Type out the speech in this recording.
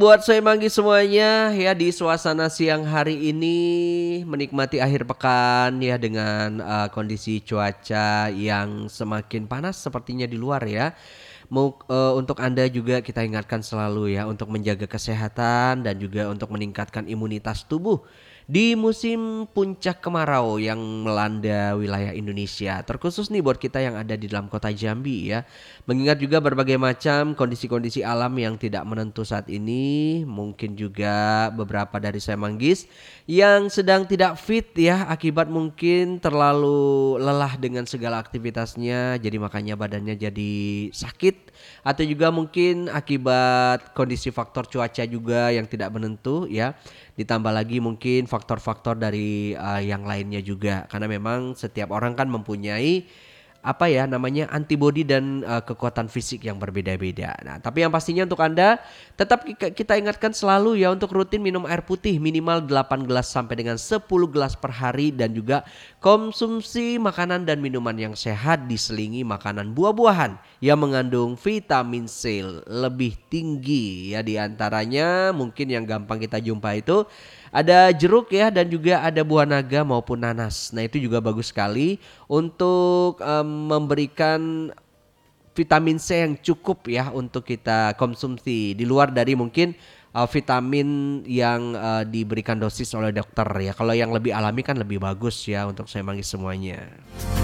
Buat saya manggil semuanya ya di suasana siang hari ini menikmati akhir pekan ya dengan, kondisi cuaca yang semakin panas sepertinya di luar ya. Untuk Anda juga kita ingatkan selalu ya untuk menjaga kesehatan dan juga untuk meningkatkan imunitas tubuh di musim puncak kemarau yang melanda wilayah Indonesia. Terkhusus nih buat kita yang ada di dalam kota Jambi ya. Mengingat juga berbagai macam kondisi-kondisi alam yang tidak menentu saat ini, mungkin juga beberapa dari saya manggis yang sedang tidak fit ya akibat mungkin terlalu lelah dengan segala aktivitasnya, jadi makanya badannya jadi sakit atau juga mungkin akibat kondisi faktor cuaca juga yang tidak menentu ya. Ditambah lagi mungkin faktor-faktor dari yang lainnya juga karena memang setiap orang kan mempunyai apa ya namanya antibodi dan kekuatan fisik yang berbeda-beda. Nah, tapi yang pastinya untuk Anda tetap kita ingatkan selalu ya untuk rutin minum air putih minimal 8 gelas sampai dengan 10 gelas per hari dan juga konsumsi makanan dan minuman yang sehat diselingi makanan buah-buahan yang mengandung vitamin C lebih tinggi ya di antaranya mungkin yang gampang kita jumpa itu ada jeruk ya dan juga ada buah naga maupun nanas. Nah, itu juga bagus sekali untuk memberikan vitamin C yang cukup ya untuk kita konsumsi di luar dari mungkin vitamin yang diberikan dosis oleh dokter ya. Kalau yang lebih alami kan lebih bagus ya untuk saya manggil semuanya.